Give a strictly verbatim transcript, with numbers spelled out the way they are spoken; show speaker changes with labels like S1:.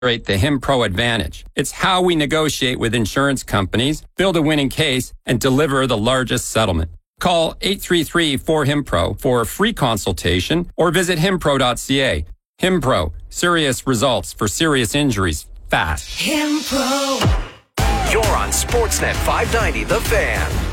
S1: the HimPro Advantage. It's how we negotiate with insurance companies, build a winning case, and deliver the largest settlement. Call eight three three, four, HIMPRO for a free consultation or visit himpro dot c a. HimPro, serious results for serious injuries, fast.
S2: HimPro. You're on Sportsnet five ninety, The Fan.